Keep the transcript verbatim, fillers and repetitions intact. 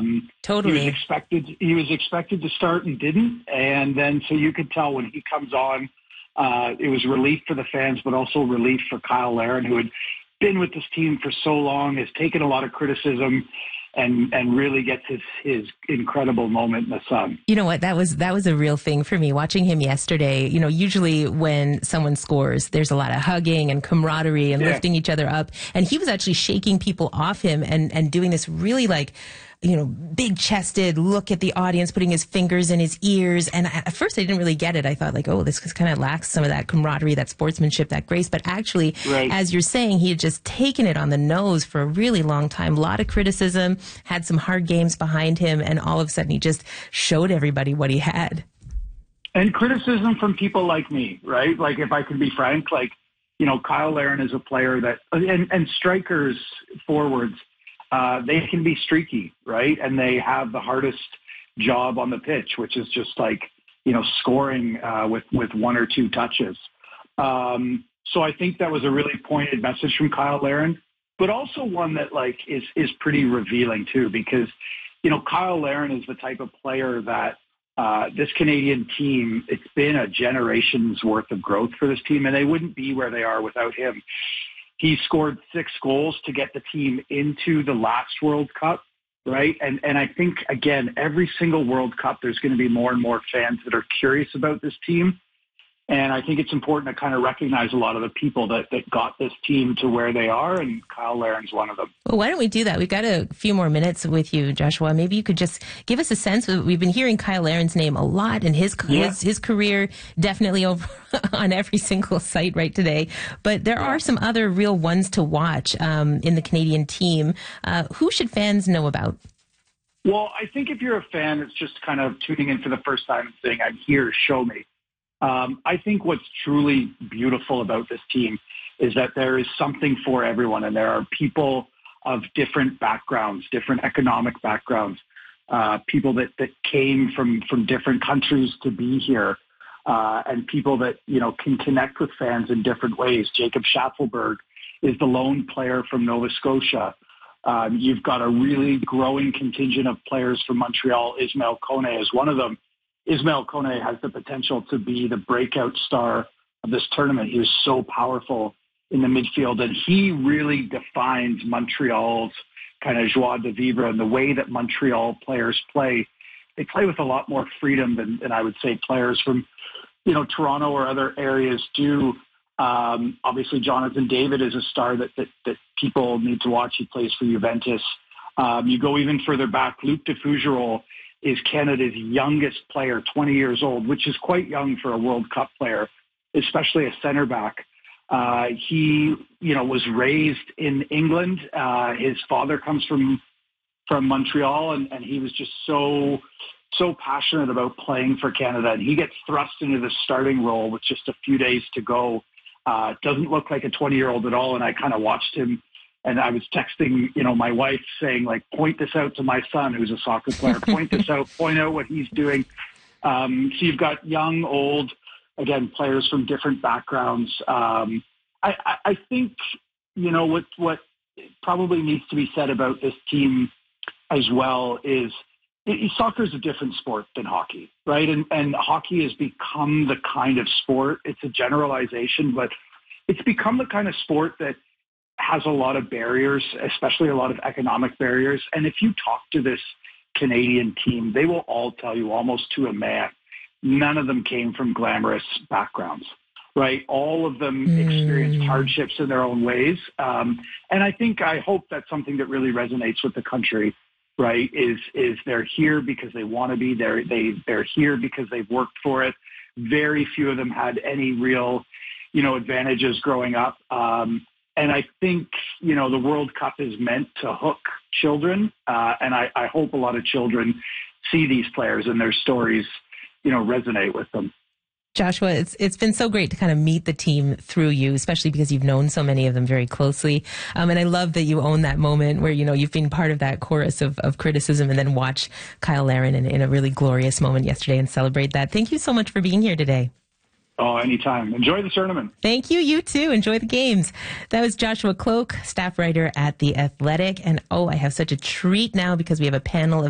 Um, Totally. He was expected. He was expected to start and didn't, and then so you could tell when he comes on, uh, it was relief for the fans, but also relief for Kyle Larin, who had been with this team for so long, has taken a lot of criticism, and and really gets his his incredible moment in the sun. You know what? That was that was a real thing for me watching him yesterday. You know, usually when someone scores, there's a lot of hugging and camaraderie and Yeah. lifting each other up. And he was actually shaking people off him and and doing this really like, you know, big chested look at the audience, putting his fingers in his ears. And I, at first I didn't really get it. I thought like, oh, this kind of lacks some of that camaraderie, that sportsmanship, that grace. But actually, Right. as you're saying, he had just taken it on the nose for a really long time. A lot of criticism, had some hard games behind him. And all of a sudden he just showed everybody what he had. And criticism from people like me, right? Like, if I can be frank, like, you know, Kyle Larin is a player that, and, and strikers, forwards, uh, they can be streaky, right? And they have the hardest job on the pitch, which is just like, you know, scoring uh, with, with one or two touches. Um, so I think that was a really pointed message from Kyle Larin, but also one that like is, is pretty revealing too, because, you know, Kyle Larin is the type of player that uh, this Canadian team, it's been a generation's worth of growth for this team, and they wouldn't be where they are without him. He scored six goals to get the team into the last World Cup, right? And and I think, again, every single World Cup, there's going to be more and more fans that are curious about this team. And I think it's important to kind of recognize a lot of the people that, that got this team to where they are, and Kyle Larin's one of them. Well, why don't we do that? We've got a few more minutes with you, Joshua. Maybe you could just give us a sense. We've been hearing Kyle Larin's name a lot, and his Yeah. his, his career definitely over on every single site right today. But there Yeah. are some other real ones to watch um, in the Canadian team. Uh, who should fans know about? Well, I think if you're a fan that's just kind of tuning in for the first time and saying, I'm here, show me. Um, I think what's truly beautiful about this team is that there is something for everyone, and there are people of different backgrounds, different economic backgrounds, uh, people that, that came from, from different countries to be here, uh, and people that, you know, can connect with fans in different ways. Jacob Schaffelberg is the lone player from Nova Scotia. Um, you've got a really growing contingent of players from Montreal. Ismail Kone is one of them. Ismail Kone has the potential to be the breakout star of this tournament. He was so powerful in the midfield, and he really defines Montreal's kind of joie de vivre and the way that Montreal players play. They play with a lot more freedom than, than I would say players from, you know, Toronto or other areas do. Um, obviously, Jonathan David is a star that, that, that people need to watch. He plays for Juventus. Um, you go even further back, Luc de Fougerolles is Canada's youngest player, twenty years old, which is quite young for a World Cup player, especially a center back. Uh, he, you know, was raised in England. Uh, his father comes from from Montreal, and, and he was just so so passionate about playing for Canada. And he gets thrust into the starting role with just a few days to go. Uh, doesn't look like a twenty-year-old at all, and I kind of watched him. And I was texting, you know, my wife saying, like, point this out to my son, who's a soccer player. Point this out. Point out what he's doing. Um, so you've got young, old, again, players from different backgrounds. Um, I, I, I think, you know, what what probably needs to be said about this team as well is it, soccer is a different sport than hockey, right? And, and hockey has become the kind of sport, it's a generalization, but it's become the kind of sport that has a lot of barriers, especially a lot of economic barriers. And if you talk to this Canadian team, they will all tell you almost to a man, none of them came from glamorous backgrounds, right? All of them mm. experienced hardships in their own ways. Um, and I think, I hope that's something that really resonates with the country, right? Is, is they're here because they want to be there. They, they're here because they've worked for it. Very few of them had any real, you know, advantages growing up. Um, And I think, you know, the World Cup is meant to hook children. Uh, and I, I hope a lot of children see these players and their stories, you know, resonate with them. Joshua, it's it's been so great to kind of meet the team through you, especially because you've known so many of them very closely. Um, and I love that you own that moment where, you know, you've been part of that chorus of, of criticism and then watch Kyle Larin in, in a really glorious moment yesterday and celebrate that. Thank you so much for being here today. Oh, anytime. Enjoy the tournament. Thank you. You too. Enjoy the games. That was Joshua Kloke, staff writer at The Athletic. And oh, I have such a treat now because we have a panel of